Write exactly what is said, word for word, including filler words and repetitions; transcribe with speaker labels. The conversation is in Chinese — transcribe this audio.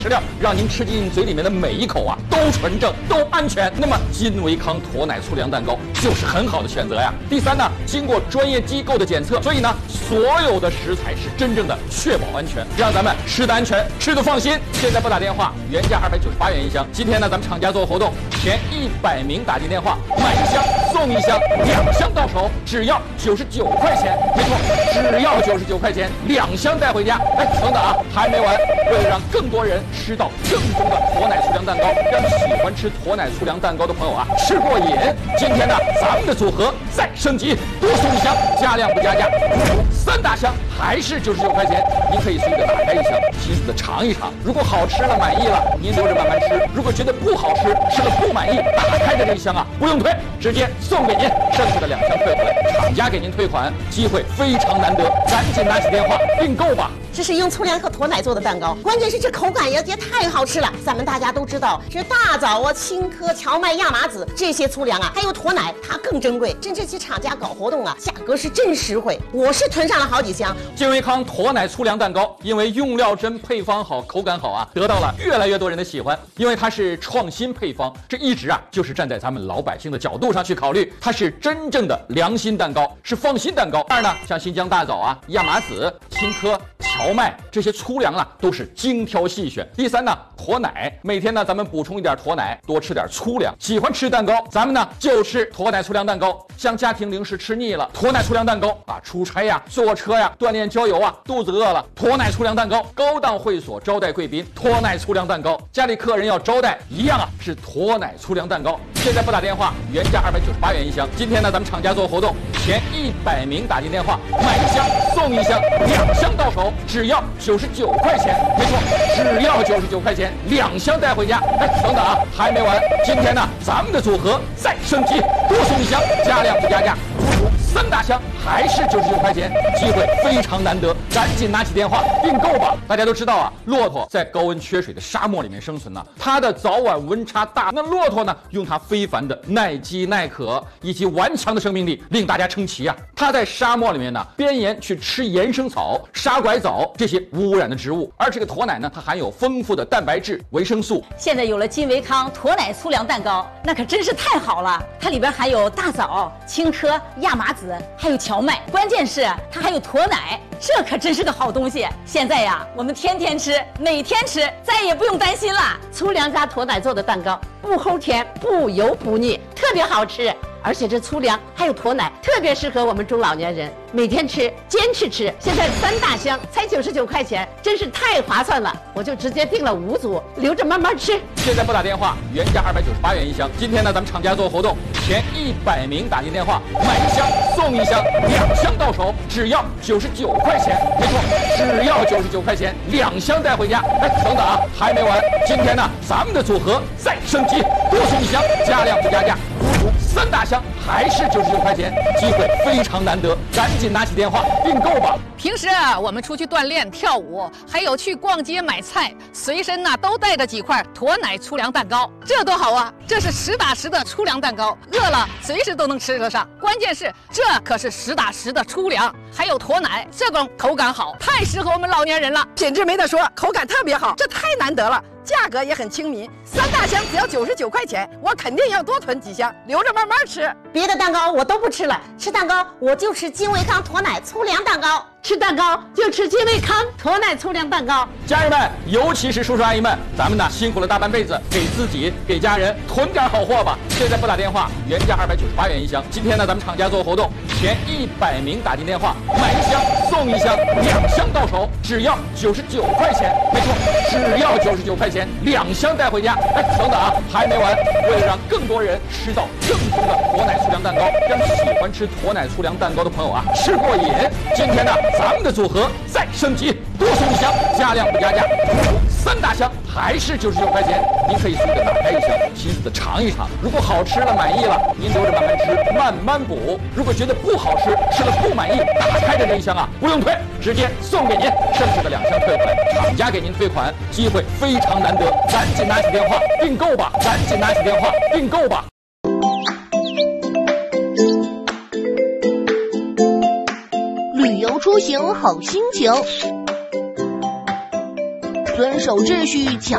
Speaker 1: 食料让您吃进嘴里面的每一口啊都纯正都安全，那么金维康驼奶粗粮蛋糕就是很好的选择呀。第三呢，经过专业机构的检测，所以呢所有的食材是真正的确保安全，让咱们吃得安全，吃得放心。现在拨打电话，原价二百九十八元一箱，今天呢咱们厂家做活动，前一百名打进电话买一箱送一箱，两箱到手只要九十九块钱，没错，只要九十九块钱，两箱带回家。哎，等等啊，还没完，为了让更多人吃到正宗的驼奶粗粮蛋糕，让喜欢吃驼奶粗粮蛋糕的朋友啊吃过瘾。今天呢，咱们的组合再升级，多送一箱，加量不加价，三大箱还是九十九块钱。您可以随意的打开一箱，细细的尝一尝。如果好吃了满意了，您留着慢慢吃；如果觉得不好吃，吃了不满意，打开的这一箱啊不用退，直接送给您，剩下的两箱退回来，厂家给您退款，机会非常难得，赶紧拿起电话订购吧。
Speaker 2: 这是用粗粮和驼奶做的蛋糕，关键是这口感也也太好吃了。咱们大家都知道，这大枣啊、青稞、荞麦、亚麻籽这些粗粮啊，还有驼奶，它更珍贵。真这些厂家搞活动啊，价格是真实惠。我是囤上了好几箱。
Speaker 1: 金维康驼奶粗粮蛋糕，因为用料真、配方好、口感好啊，得到了越来越多人的喜欢。因为它是创新配方，这一直啊就是站在咱们老百姓的角度上去考虑，它是真正的良心蛋糕，是放心蛋糕。二呢，像新疆大枣啊、亚麻籽、青稞、荞麦这些粗粮啊，都是精挑细选。第三呢，驼奶，每天呢咱们补充一点驼奶，多吃点粗粮。喜欢吃蛋糕，咱们呢就吃驼奶粗粮蛋糕。像家庭零食吃腻了，驼奶粗粮蛋糕啊，出差呀、坐车呀、锻炼郊游啊，肚子饿了，驼奶粗粮蛋糕。高档会所招待贵宾，驼奶粗粮蛋糕。家里客人要招待，一样啊是驼奶粗粮蛋糕。现在拨打电话，原价二百九十八元一箱，今天呢咱们厂家做活动，前一百名打进电话买一箱送一箱，两箱到手只要九十九块钱，没错，只要九十九块钱，两箱带回家。哎，等等啊，还没完，今天呢咱们的组合再升级，多送一箱，加量不加价，三大箱还是九十九块钱，机会非常难得，赶紧拿起电话订购吧。大家都知道啊，骆驼在高温缺水的沙漠里面生存呢、啊，它的早晚温差大，那骆驼呢用它非凡的耐饥耐渴以及顽强的生命力令大家称奇啊。它在沙漠里面呢边沿去吃岩生草、沙拐枣这些无污染的植物，而这个驼奶呢它含有丰富的蛋白质、维生素。
Speaker 3: 现在有了金维康驼奶粗粮蛋糕，那可真是太好了，它里边含有大枣、青稞、亚麻籽还有荞麦，关键是它还有驼奶，这可真是个好东西。现在呀，我们天天吃，每天吃，再也不用担心了。
Speaker 2: 粗粮加驼奶做的蛋糕，不齁甜，不油不腻，特别好吃。而且这粗粮还有驼奶，特别适合我们中老年人每天吃，坚持吃。现在三大箱才九十九块钱，真是太划算了，我就直接订了五组，留着慢慢吃。
Speaker 1: 现在拨打电话，原价二百九十八元一箱，今天呢咱们厂家做活动，前一百名打进电话买一箱送一箱，两箱到手只要九十九块钱，没错，只要九十九块钱，两箱带回家。哎，等等啊，还没完，今天呢咱们的组合再升级，多送一箱，加量不加价，三大箱还是九十九块钱，机会非常难得，赶紧拿起电话订购吧。
Speaker 4: 平时啊，我们出去锻炼、跳舞，还有去逛街买菜，随身呐、啊、都带着几块驼奶粗粮蛋糕，这多好啊！这是实打实的粗粮蛋糕，饿了随时都能吃得上。关键是这可是实打实的粗粮，还有驼奶，这种口感好，太适合我们老年人了。
Speaker 5: 品质没得说，口感特别好，这太难得了。价格也很亲民，三大箱只要九十九块钱，我肯定要多囤几箱，留着慢慢吃。
Speaker 2: 别的蛋糕我都不吃了，吃蛋糕我就吃金维康驼奶粗粮蛋糕，吃蛋糕就吃金维康驼奶粗粮蛋糕。
Speaker 1: 家人们，尤其是叔叔阿姨们，咱们呢辛苦了大半辈子，给自己给家人囤点好货吧。现在拨打电话，原价二百九十八元一箱，今天呢咱们厂家做活动，前一百名打进电话买一箱送一箱，两箱到手只要九十九块钱，没错，只要九十九块钱，两箱带回家。哎，等等啊，还没完，为了让更多人吃到正宗的驼奶粗粮蛋糕，让喜欢吃驼奶粗粮蛋糕的朋友啊吃过瘾。今天呢咱们的组合再升级，多送一箱，加量不加价，三大箱还是九十九块钱。您可以随意的打开一箱，细细的尝一尝。如果好吃了满意了，您留着慢慢吃，慢慢补。如果觉得不好吃，吃了不满意，打开的这一箱啊不用退，直接送给您，剩下的两箱退回来，厂家给您退款，机会非常难得，赶紧拿起电话订购吧，赶紧拿起电话订购吧。
Speaker 6: 旅游出行好心情，遵守秩序讲